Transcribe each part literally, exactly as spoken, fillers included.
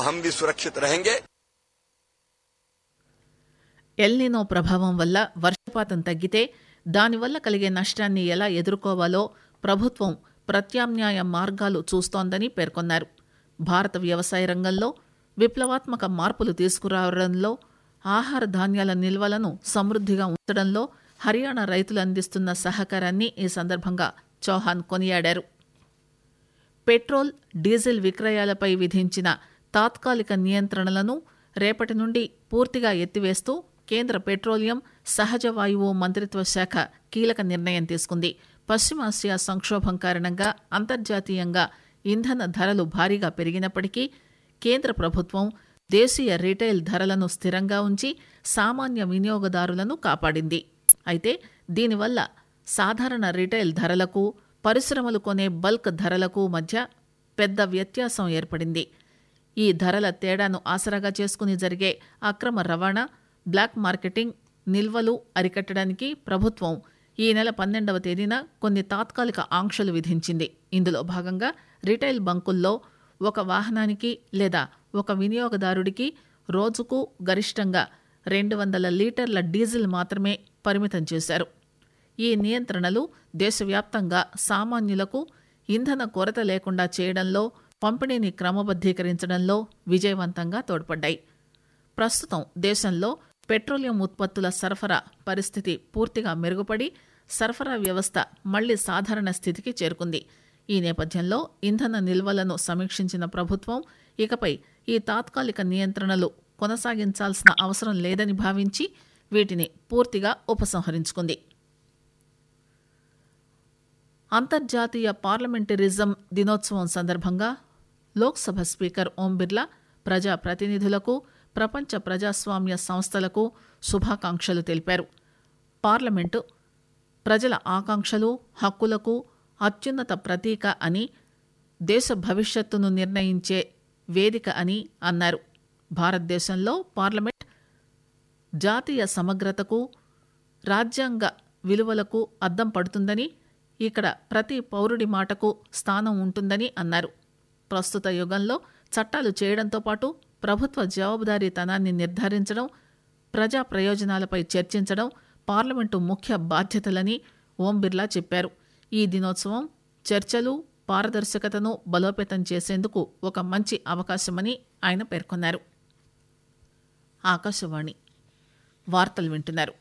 हम भी सुरक्षित रहेंगे। ఎల్నినో ప్రభావం వల్ల వర్షపాతం తగ్గితే దానివల్ల కలిగే నష్టాన్ని ఎలా ఎదుర్కోవాలో ప్రభుత్వం ప్రత్యామ్నాయ మార్గాలు చూస్తోందని పేర్కొన్నారు. భారత వ్యవసాయ రంగంలో విప్లవాత్మక మార్పులు తీసుకురావడంలో, ఆహార ధాన్యాల నిల్వలను సమృద్ధిగా ఉంచడంలో హర్యానా రైతులు అందిస్తున్న సహకారాన్ని ఈ సందర్భంగా చౌహాన్ కొనియాడారు. పెట్రోల్, డీజిల్ విక్రయాలపై విధించిన తాత్కాలిక నియంత్రణలను రేపటి నుండి పూర్తిగా ఎత్తివేస్తూ కేంద్ర పెట్రోలియం, సహజ వాయువు మంత్రిత్వ శాఖ కీలక నిర్ణయం తీసుకుంది. పశ్చిమాసియా సంక్షోభం కారణంగా అంతర్జాతీయంగా ఇంధన ధరలు భారీగా పెరిగినప్పటికీ కేంద్ర ప్రభుత్వం దేశీయ రీటైల్ ధరలను స్థిరంగా ఉంచి సామాన్య వినియోగదారులను కాపాడింది. అయితే దీనివల్ల సాధారణ రీటైల్ ధరలకు, పరిశ్రమలు కొనే బల్క్ ధరలకు మధ్య పెద్ద వ్యత్యాసం ఏర్పడింది. ఈ ధరల తేడాను ఆసరాగా చేసుకుని జరిగే అక్రమ రవాణా, బ్లాక్ మార్కెటింగ్, నిల్వలు అరికట్టడానికి ప్రభుత్వం ఈ నెల పన్నెండవ తేదీన కొన్ని తాత్కాలిక ఆంక్షలు విధించింది. ఇందులో భాగంగా రీటైల్ బంకుల్లో ఒక వాహనానికి లేదా ఒక వినియోగదారుడికి రోజుకు గరిష్టంగా రెండు వందల లీటర్ల డీజిల్ మాత్రమే పరిమితం చేశారు. ఈ నియంత్రణలు దేశవ్యాప్తంగా సామాన్యులకు ఇంధన కొరత లేకుండా చేయడంలో, పంపిణీని క్రమబద్ధీకరించడంలో విజయవంతంగా తోడ్పడ్డాయి. ప్రస్తుతం దేశంలో పెట్రోలియం ఉత్పత్తుల సరఫరా పరిస్థితి పూర్తిగా మెరుగుపడి సరఫరా వ్యవస్థ మళ్లీ సాధారణ స్థితికి చేరుకుంది. ఈ నేపథ్యంలో ఇంధన నిల్వలను సమీక్షించిన ప్రభుత్వం ఇకపై ఈ తాత్కాలిక నియంత్రణలు కొనసాగించాల్సిన అవసరం లేదని భావించి వీటిని పూర్తిగా ఉపసంహరించుకుంది. అంతర్జాతీయ పార్లమెంటరిజం దినోత్సవం సందర్భంగా లోక్సభ స్పీకర్ ఓం బిర్లా ప్రజా ప్రతినిధులకు, ప్రపంచ ప్రజాస్వామ్య సంస్థలకు శుభాకాంక్షలు తెలిపారు. పార్లమెంటు ప్రజల ఆకాంక్షలు, హక్కులకు అత్యున్నత ప్రతీక అని, దేశ భవిష్యత్తును నిర్ణయించే వేదిక అని అన్నారు. భారతదేశంలో పార్లమెంట్ జాతీయ సమగ్రతకు, రాజ్యాంగ విలువలకు అద్దం పడుతుందని, ఇక్కడ ప్రతి పౌరుడి మాటకు స్థానం ఉంటుందని అన్నారు. ప్రస్తుత యుగంలో చట్టాలు చేయడంతో పాటు ప్రభుత్వ జవాబుదారీతనాన్ని నిర్ధారించడం, ప్రజా ప్రయోజనాలపై చర్చించడం పార్లమెంటు ముఖ్య బాధ్యతలని ఓం బిర్లా చెప్పారు. ఈ దినోత్సవం చర్చలు, పారదర్శకతను బలోపేతం చేసేందుకు ఒక మంచి అవకాశమని ఆయన పేర్కొన్నారు. ఆకాశవాణి వార్తలు వింటున్నారు.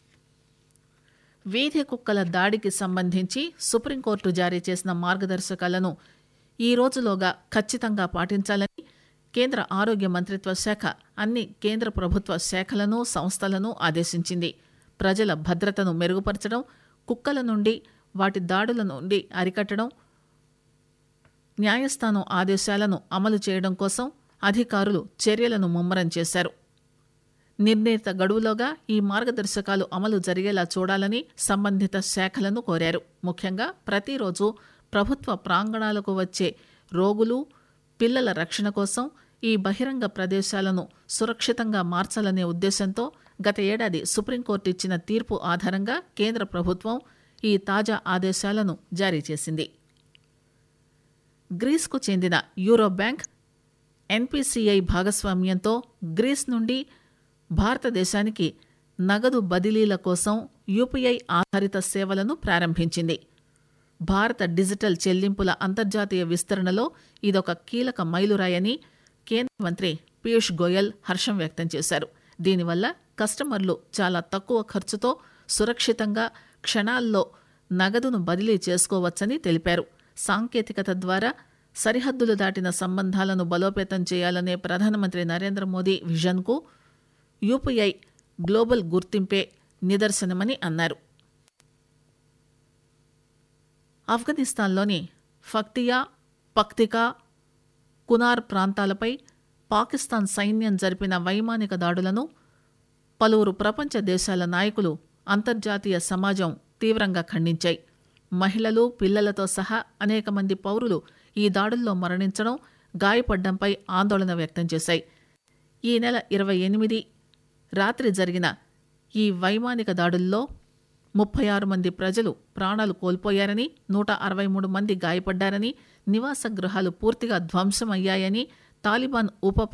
వీధి కుక్కల దాడికి సంబంధించి సుప్రీంకోర్టు జారీ చేసిన మార్గదర్శకాలను ఈ రోజులోగా ఖచ్చితంగా పాటించాలని కేంద్ర ఆరోగ్య మంత్రిత్వ శాఖ అన్ని కేంద్ర ప్రభుత్వ శాఖలను, సంస్థలను ఆదేశించింది. ప్రజల భద్రతను మెరుగుపరచడం, కుక్కల నుండి వాటి దాడుల నుండి అరికట్టడం, న్యాయస్థానం ఆదేశాలను అమలు చేయడం కోసం అధికారులు చర్యలను ముమ్మరం చేశారు. నిర్ణీత గడువులోగా ఈ మార్గదర్శకాలు అమలు జరిగేలా చూడాలని సంబంధిత శాఖలను కోరారు. ముఖ్యంగా ప్రతిరోజు ప్రభుత్వ ప్రాంగణాలకు వచ్చే రోగులు, పిల్లల రక్షణ కోసం ఈ బహిరంగ ప్రదేశాలను సురక్షితంగా మార్చాలనే ఉద్దేశంతో గత ఏడాది సుప్రీంకోర్టు ఇచ్చిన తీర్పు ఆధారంగా కేంద్ర ప్రభుత్వం ఈ తాజా ఆదేశాలను జారీ చేసింది. గ్రీస్కు చెందిన యూరో బ్యాంక్ ఎన్పీసీఐ భాగస్వామ్యంతో గ్రీస్ నుండి భారతదేశానికి నగదు బదిలీల కోసం యూపీఐ ఆధారిత సేవలను ప్రారంభించింది. భారత డిజిటల్ చెల్లింపుల అంతర్జాతీయ విస్తరణలో ఇదొక కీలక మైలురాయని కేంద్ర మంత్రి పీయూష్ గోయల్ హర్షం వ్యక్తం చేశారు. దీనివల్ల కస్టమర్లు చాలా తక్కువ ఖర్చుతో సురక్షితంగా క్షణాల్లో నగదును బదిలీ చేసుకోవచ్చని తెలిపారు. సాంకేతికత ద్వారా సరిహద్దులు దాటిన సంబంధాలను బలోపేతం చేయాలనే ప్రధానమంత్రి నరేంద్ర మోదీ విజన్కు యూపీఐ గ్లోబల్ గుర్తింపే నిదర్శనమని అన్నారు. ఆఫ్ఘనిస్తాన్లోని ఫక్తియా, పక్తికా, కునార్ ప్రాంతాలపై పాకిస్తాన్ సైన్యం జరిపిన వైమానిక దాడులను పలువురు ప్రపంచ దేశాల నాయకులు, అంతర్జాతీయ సమాజం తీవ్రంగా ఖండించాయి. మహిళలు, పిల్లలతో సహా అనేక మంది పౌరులు ఈ దాడుల్లో మరణించడం, గాయపడ్డంపై ఆందోళన వ్యక్తం చేశాయి. ఈ నెల ఇరవై ఎనిమిది రాత్రి జరిగిన ఈ వైమానిక దాడుల్లో ముప్పై ఆరు మంది ప్రజలు ప్రాణాలు కోల్పోయారని, నూట అరవై మూడు మంది గాయపడ్డారని, నివాస గృహాలు పూర్తిగా ధ్వంసమయ్యాయని తాలిబాన్ ఉప